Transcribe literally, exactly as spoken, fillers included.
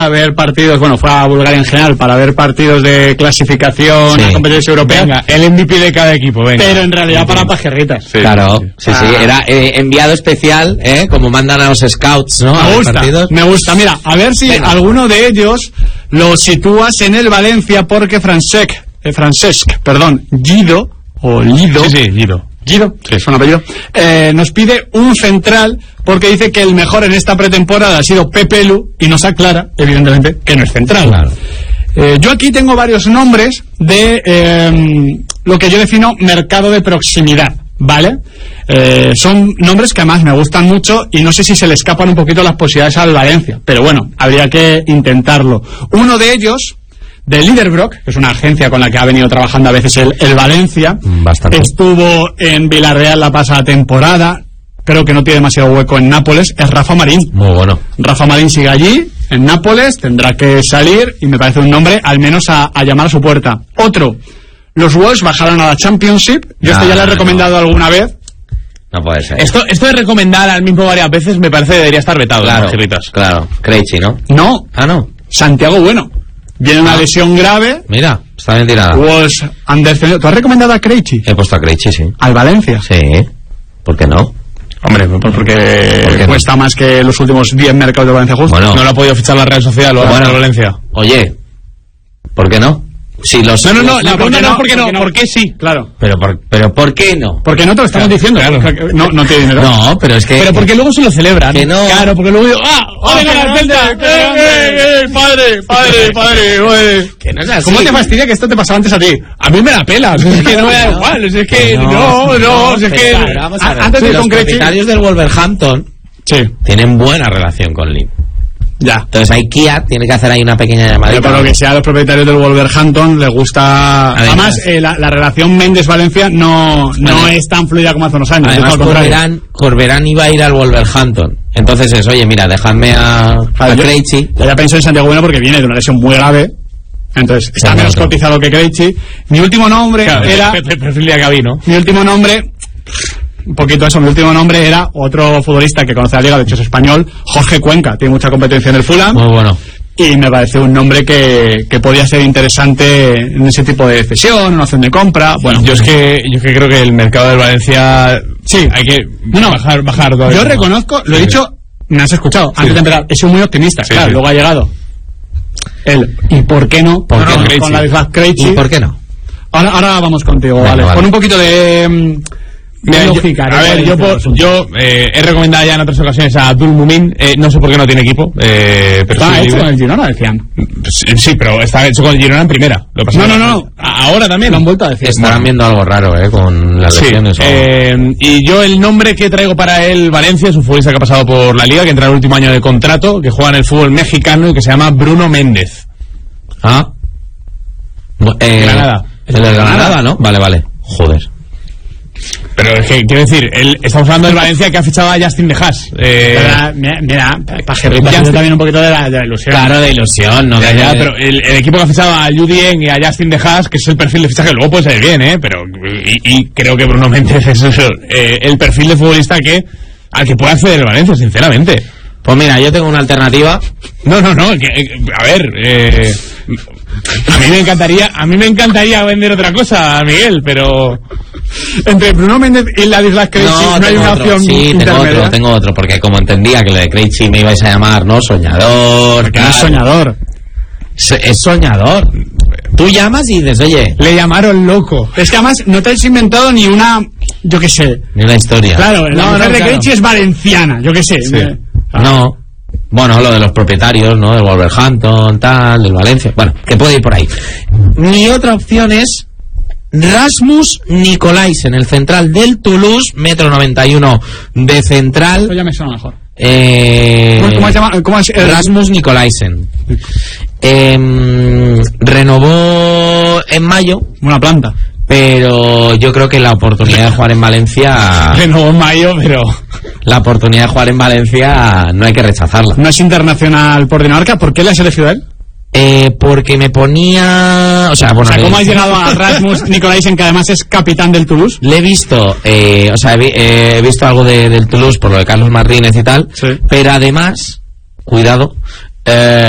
a ver partidos, bueno, fue a Bulgaria en general para ver partidos de clasificación sí. a competiciones europeas. Venga, el M V P de cada equipo, venga. Pero en realidad para pajerritas. Sí, claro, sí, sí, sí. Ah. Era eh, enviado especial, ¿eh? Como mandan a los scouts, ¿no? Me a gusta, partidos. me gusta. Mira, a ver si venga. alguno de ellos lo sitúas en el Valencia, porque Francesc, eh, Francesc, perdón, Guido, o Lido. Sí, sí, Guido. Guido, sí. es un apellido, eh, nos pide un central porque dice que el mejor en esta pretemporada ha sido Pepe Lu y nos aclara, evidentemente, que no es central. Claro. Eh, yo aquí tengo varios nombres de eh, lo que yo defino mercado de proximidad, ¿vale? Eh, son nombres que además me gustan mucho y no sé si se le escapan un poquito las posibilidades al Valencia, pero bueno, habría que intentarlo. Uno de ellos, de Liderbrock, que es una agencia con la que ha venido trabajando a veces el, el Valencia. Bastante. Estuvo en Villarreal la pasada temporada, creo que no tiene demasiado hueco en Nápoles, es Rafa Marín. Muy bueno. Rafa Marín sigue allí, en Nápoles, tendrá que salir y me parece un nombre al menos a, a llamar a su puerta. Otro, los Wolves bajaron a la Championship, yo nah, este ya lo he recomendado no. alguna vez. No puede ser. Esto, esto de recomendar al mismo varias veces me parece que debería estar vetado. Claro, Giritas. claro. Krejci, ¿no? No. Ah, no. Santiago Bueno. Viene una ah. lesión grave. Mira, está bien tirada. Pues han descendido. ¿Tú has recomendado a Krejci? He puesto a Krejci, sí. ¿Al Valencia? Sí. ¿Por qué no? Hombre, porque ¿Por qué cuesta no? más que los últimos diez mercados de Valencia justo. Bueno, no lo ha podido fichar la Real Sociedad, lo bueno, a Valencia. Oye, ¿por qué no? Si los, no, no, no, los, la pregunta no es por qué no, no, ¿por qué sí? Claro. Pero por, pero ¿por qué no? Porque no te lo estamos claro, diciendo. Claro. No, no tiene dinero. No, pero es que... Pero porque luego se lo celebran. Que no. Claro, porque luego digo, ¡ah! ¡Oh, venga la Celta! ¡Eh, eh, eh! ¡Padre, padre, padre! Oye. Que no es así. ¿Cómo te fastidia que esto te pasaba antes a ti? A mí me la pelas. Es que no me da igual. Es que no, no, es que... Antes de los propietarios del Wolverhampton tienen buena relación con Lee. Ya. Entonces ahí Kia tiene que hacer ahí una pequeña llamada. Pero por lo que sea, a los propietarios del Wolverhampton les gusta... Además, además eh, la, la relación Méndez-Valencia no, no además, es tan fluida como hace unos años. Además, Corberán, Corberán iba a ir al Wolverhampton. Entonces es, oye, mira, dejadme a, a Krejci. Ya pensé en Santiago Bueno porque viene de una lesión muy grave. Entonces está menos otro. cotizado que Krejci. Mi último nombre claro, era... Perfil de Gavi, ¿no? Mi último nombre... Un poquito eso, mi último nombre era otro futbolista que conoce la liga, de hecho es español, Jorge Cuenca, tiene mucha competencia en el Fulham. Muy bueno. Y me parece un nombre que, que podía ser interesante en ese tipo de cesión, una opción de compra. Bueno, yo es que yo es que creo que el mercado del Valencia sí, hay que no, bajar, bajar todavía. Yo reconozco, lo he dicho, me has escuchado, sí. antes de empezar, he sido muy optimista, sí, claro, sí. luego ha llegado él. ¿Y por qué no? ¿Por no, qué no con la Krejci. ¿Y por qué no? Ahora, ahora vamos contigo, bueno, vale. vale. Con un poquito de... Mira, lógica, yo, a ver, yo, por, yo eh, he recomendado ya en otras ocasiones a Abdul Mumin, eh, no sé por qué no tiene equipo. Eh, pero está sí, hecho con el Girona, decían. Sí, sí, pero está hecho con el Girona en primera. Lo no, no, no. Ahora también. Lo han vuelto a decir. Estarán viendo algo raro, eh, con las lesiones. Sí, eh, y yo el nombre que traigo para el Valencia es un futbolista que ha pasado por la Liga, que entra en el último año de contrato, que juega en el fútbol mexicano y que se llama Bruno Méndez. Ah. Eh, Granada. El de Granada, ¿no? Vale, vale. Joder. Pero es que, quiero decir, él, estamos hablando del Valencia que ha fichado a Justin de Haas. Eh, mira, mira, Pajerrita Justin también un poquito de la, de la ilusión. Claro, de ilusión, ¿no? Ya, de, ya, de... pero el, el equipo que ha fichado a Judien y a Justin de Haas, que es el perfil de fichaje, luego puede ser bien, ¿eh? Pero, y, y creo que Bruno Méndez es eso, eh, el perfil de futbolista que al que puede acceder el Valencia, sinceramente. Pues mira, yo tengo una alternativa. No, no, no, que, a ver, eh, a mí me encantaría, a mí me encantaría vender otra cosa, Miguel, pero entre Bruno Méndez y Ladislas Krejci no, no hay una otro. opción sí, tengo otro, tengo otro, porque como entendía que lo de Krejci me ibais a llamar, ¿no? Soñador. Porque no es soñador. Es, es soñador. Tú llamas y dices, oye, le llamaron loco. Es que además no te has inventado ni una, yo qué sé. Ni una historia. Claro, la no, mujer no, de claro. Krejci es valenciana, yo qué sé. Sí. Ah. No. Bueno, lo de los propietarios, ¿no? Del Wolverhampton, tal, del Valencia. Bueno, que puede ir por ahí. Mi otra opción es Rasmus Nikolaisen, el central del Toulouse, metro noventa y uno de central. Eso ya me suena mejor. Eh, ¿Cómo se llama? ¿Cómo es? Eh, Rasmus Nikolaisen. Eh, renovó en mayo. Una planta. Pero yo creo que la oportunidad de jugar en Valencia... Renovó en mayo, pero... La oportunidad de jugar en Valencia no hay que rechazarla. ¿No es internacional por Dinamarca? ¿Por qué le has elegido a él? Eh, porque me ponía... O sea, bueno, o sea ¿cómo has llegado a Rasmus Nikolaisen, que además es capitán del Toulouse? Le he visto, eh, o sea, he, eh, he visto algo de, del Toulouse por lo de Carlos Martínez y tal, sí. Pero además, cuidado, eh,